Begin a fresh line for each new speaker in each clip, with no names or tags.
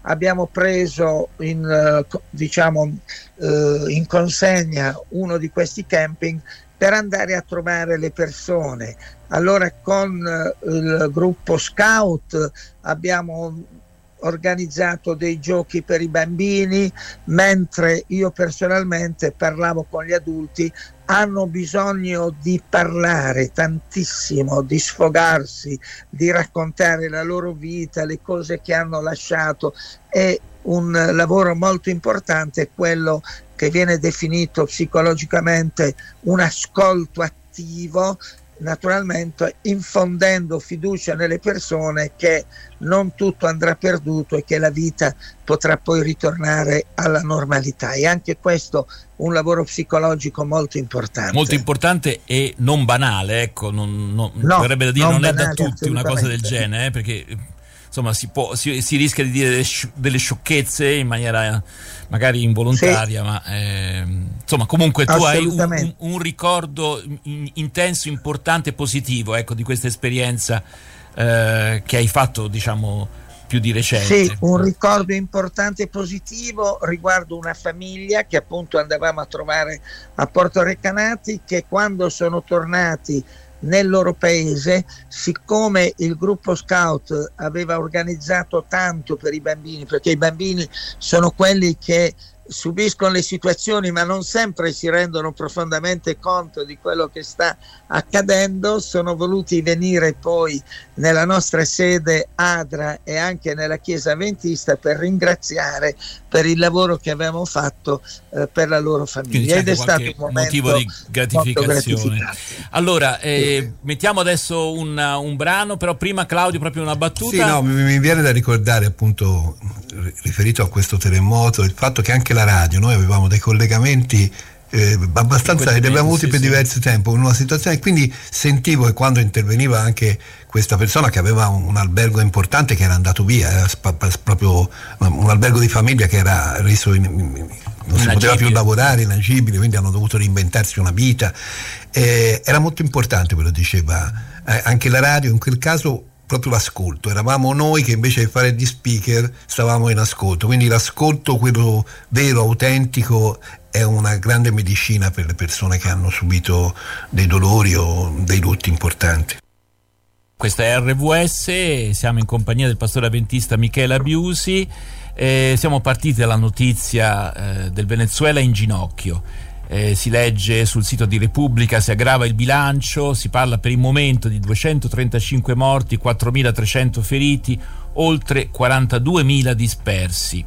abbiamo preso in consegna uno di questi camping per andare a trovare le persone. Allora con il gruppo Scout abbiamo organizzato dei giochi per i bambini, mentre io personalmente parlavo con gli adulti. Hanno bisogno di parlare tantissimo, di sfogarsi, di raccontare la loro vita, le cose che hanno lasciato. È un lavoro molto importante, quello che viene definito psicologicamente un ascolto attivo, naturalmente infondendo fiducia nelle persone che non tutto andrà perduto e che la vita potrà poi ritornare alla normalità. E anche questo un lavoro psicologico molto importante.
Molto importante e non banale, ecco, no, verrebbe da dire non è da tutti una cosa del genere, perché insomma si rischia di dire delle sciocchezze in maniera magari involontaria, sì. Ma insomma comunque tu hai un ricordo intenso, importante e positivo, ecco, di questa esperienza che hai fatto, diciamo, più di recente.
Sì, un ricordo importante e positivo riguardo una famiglia che appunto andavamo a trovare a Porto Recanati, che quando sono tornati nel loro paese, siccome il gruppo Scout aveva organizzato tanto per i bambini, perché i bambini sono quelli che subiscono le situazioni ma non sempre si rendono profondamente conto di quello che sta accadendo, sono voluti venire poi nella nostra sede Adra e anche nella chiesa avventista per ringraziare per il lavoro che avevamo fatto per la loro famiglia, ed è stato un momento
motivo di gratificazione. Allora mettiamo adesso un brano, però prima Claudio proprio una battuta.
Sì, no, mi viene da ricordare, appunto, riferito a questo terremoto, il fatto che anche la radio, noi avevamo dei collegamenti abbastanza, li abbiamo avuti per diverso tempo in una situazione, quindi sentivo che quando interveniva anche questa persona che aveva un albergo importante che era andato via, era proprio un albergo di famiglia che era reso non si poteva più lavorare, inagibile, quindi hanno dovuto reinventarsi una vita, era molto importante quello diceva anche la radio, in quel caso proprio l'ascolto, eravamo noi che invece di fare gli speaker stavamo in ascolto, quindi l'ascolto, quello vero, autentico, è una grande medicina per le persone che hanno subito dei dolori o dei lutti importanti.
Questa è RVS, siamo in compagnia del pastore avventista Michele Abiusi, siamo partiti dalla notizia del Venezuela in ginocchio. Si legge sul sito di Repubblica, si aggrava il bilancio, si parla per il momento di 235 morti, 4.300 feriti, oltre 42.000 dispersi.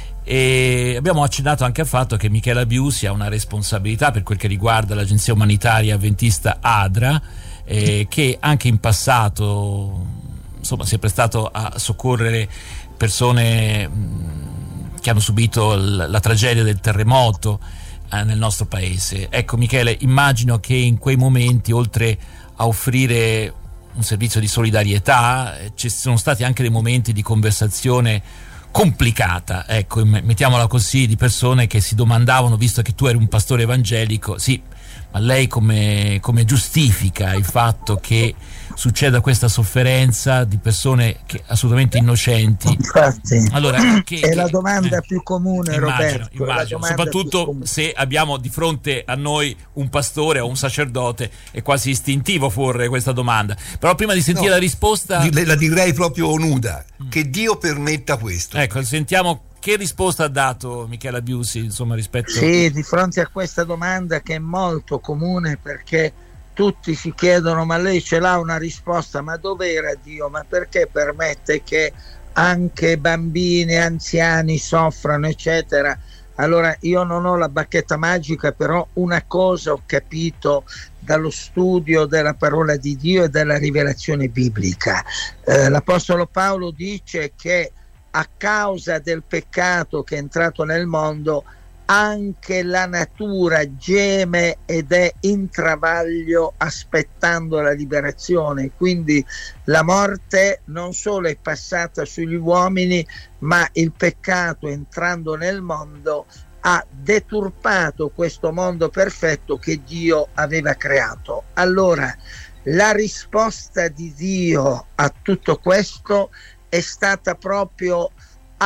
E abbiamo accennato anche al fatto che Michele Abiusi ha una responsabilità per quel che riguarda l'agenzia umanitaria avventista ADRA, che anche in passato insomma si è prestato a soccorrere persone che hanno subito la tragedia del terremoto nel nostro paese. Ecco Michele, immagino che in quei momenti, oltre a offrire un servizio di solidarietà, ci sono stati anche dei momenti di conversazione complicata, ecco, mettiamola così, di persone che si domandavano, visto che tu eri un pastore evangelico, sì, ma lei come giustifica il fatto che succeda questa sofferenza di persone che assolutamente innocenti?
Infatti,
allora,
è la domanda più comune,
immagino,
Roberto,
soprattutto se abbiamo di fronte a noi un pastore o un sacerdote, è quasi istintivo porre questa domanda, però prima di sentire la risposta
la direi proprio nuda, che Dio permetta questo.
Ecco, sentiamo che risposta ha dato Michele Abiusi, insomma, rispetto.
Sì, di fronte a questa domanda che è molto comune, perché tutti si chiedono: ma lei ce l'ha una risposta? Ma dov'era Dio? Ma perché permette che anche bambini e anziani soffrano, eccetera? Allora, io non ho la bacchetta magica, però una cosa ho capito dallo studio della parola di Dio e dalla rivelazione biblica. L'Apostolo Paolo dice che a causa del peccato che è entrato nel mondo, anche la natura geme ed è in travaglio aspettando la liberazione. Quindi la morte non solo è passata sugli uomini, ma il peccato, entrando nel mondo, ha deturpato questo mondo perfetto che Dio aveva creato. Allora, la risposta di Dio a tutto questo è stata proprio